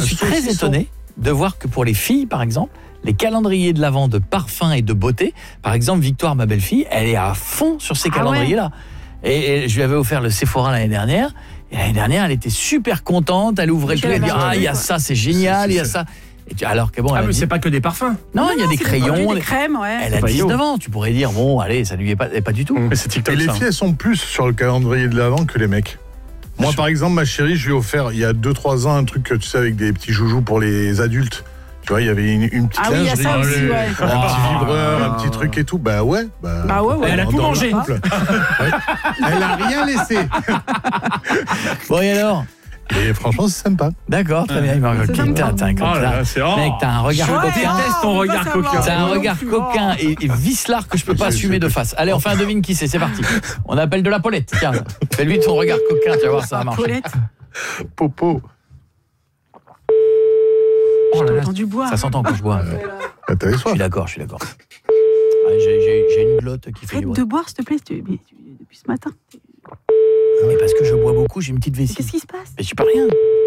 suis très étonné de voir que pour les filles, par exemple, les calendriers de l'Avent de parfum et de beauté, par exemple, Victoire, ma belle-fille, elle est à fond sur ces calendriers-là. Et je lui avais offert le Sephora l'année dernière. Et l'année dernière, elle était super contente. Elle ouvrait le truc, elle dit il y a ça, c'est génial, il y a ça. Et alors que bon, mais c'est pas que des parfums. Non, il y a des crayons, des crèmes, ouais. Elle a 19 ans, tu pourrais dire bon, allez, ça lui est pas du tout. Mais c'est TikTok. Et les filles, elles sont plus sur le calendrier de l'Avent que les mecs. Moi, par exemple, ma chérie, je lui ai offert il y a 2-3 ans un truc, tu sais, avec des petits joujoux pour les adultes. Tu vois, il y avait une petite lingerie, il y a ça aussi, ouais. un petit vibreur, un petit truc et tout. Bah ouais. Elle a tout mangé. Elle a rien laissé. Bon, et alors? Et franchement, c'est sympa. D'accord, très bien. Mec, t'as un regard coquin. Je déteste ton regard coquin. T'as un regard coquin et vicelard que je peux pas assumer de face. Allez, enfin, devine qui c'est parti. On appelle de la Paulette. Tiens, fais-lui ton regard coquin, tu vas voir, ça va marcher. Popo. Oh là là, du bois. Ça s'entend quand je bois. T'avais soif. Je suis d'accord. J'ai une glotte qui fait du Arrête bruit. de boire, s'il te plaît, depuis ce matin. Mais parce que je bois beaucoup, j'ai une petite vessie. Qu'est-ce qui se passe? Mais je sais pas rien.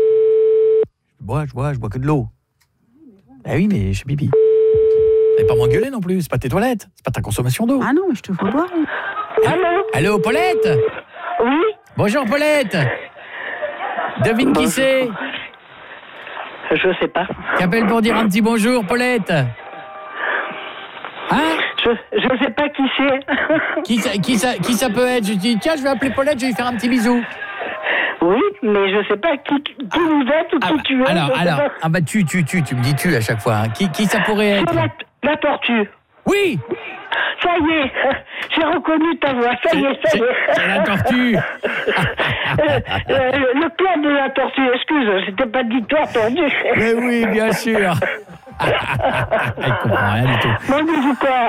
Je bois que de l'eau. Ah oui, mais je suis pipi. T'allais pas m'engueuler non plus, c'est pas tes toilettes, c'est pas ta consommation d'eau. Ah non, mais je te vois boire. Allô, Paulette? Oui. Bonjour, Paulette. Devine qui c'est? Je sais pas. Qu'appelle pour dire un petit bonjour, Paulette? Hein? Je sais pas qui c'est. Qui ça peut être? Je dis, tiens, je vais appeler Paulette, je vais lui faire un petit bisou. Oui, mais je sais pas qui vous êtes ou qui tu es. Alors, tu me dis tu à chaque fois. Hein. Qui ça pourrait être? La tortue. Oui. Ça y est, j'ai reconnu ta voix, ça y est. C'est la tortue. Le club de la tortue, excuse, c'était pas dit toi, tortue. Mais oui, bien sûr. Elle comprend rien du tout. Bon, dis-vous quoi?